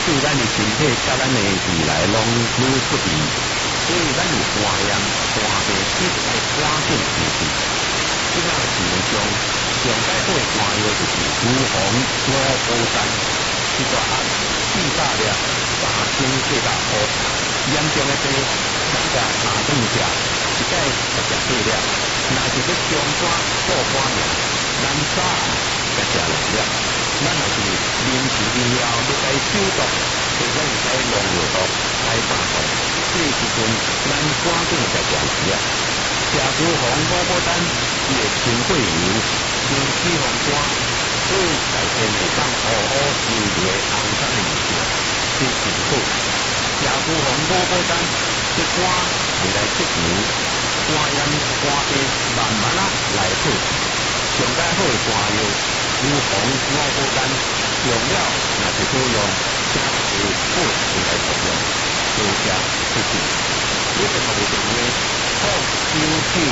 助咱的身体，甲咱的未来拢愈出力。所以咱有花样花白必须爱赶紧进去。即个市面上上解好的花药就是牛黄罗布丹，一大盒400粒，3400块。严重的病，咱甲下顿食，一摆就食4粒。若是要中肝、破肝炎，咱早就食6粒。咱若是临时以后要该手毒，就咱会使农药毒、开大毒。这时阵，咱赶紧食2粒。食牛黄罗布丹，伊会清血流，清脂肪肝，所以内面会当乌乌油油的红色的物件，真辛苦。食牛黄罗布丹，这肝会来结牛，肝炎、肝病慢慢来好去。上解好的花药，牛黄罗布丹，用了若是好用，请下好就来服用，多谢谢谢。你个服务电话：099-123-2899，099-123-2899。